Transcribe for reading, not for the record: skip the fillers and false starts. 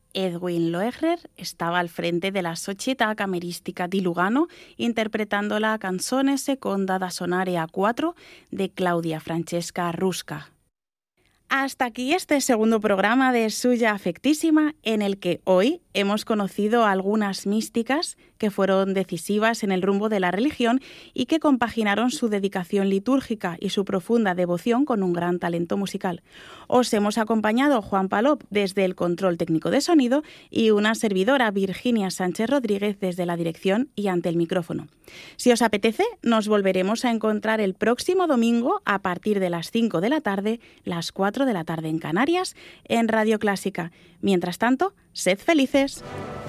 Edwin Loegrer estaba al frente della Società Cameristica di Lugano interpretando la canzone seconda da sonare a 4 de Claudia Francesca Rusca. Hasta aquí este segundo programa de Suya Afectísima, en el que hoy hemos conocido algunas místicas que fueron decisivas en el rumbo de la religión y que compaginaron su dedicación litúrgica y su profunda devoción con un gran talento musical. Os hemos acompañado Juan Palop desde el control técnico de sonido y una servidora, Virginia Sánchez Rodríguez, desde la dirección y ante el micrófono. Si os apetece, nos volveremos a encontrar el próximo domingo a partir de las 5 de la tarde, las 4 de la tarde en Canarias, en Radio Clásica. Mientras tanto, sed felices.